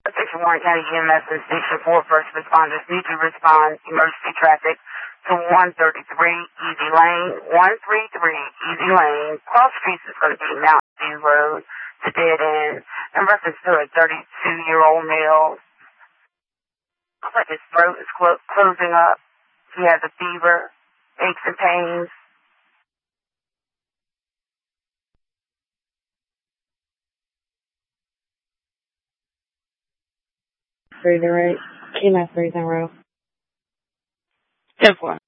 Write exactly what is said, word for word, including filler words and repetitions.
Station Warren County E M S and Station four first responders need to respond emergency traffic to one thirty-three Easy Lane. one thirty-three Easy Lane. Cross streets is going to be Mountain View Road to dead end. In reference to a thirty-two-year-old male. Looks like his throat is clo- closing up. He has a fever, aches and pains. Freezing right. E M S freezing row. ten four.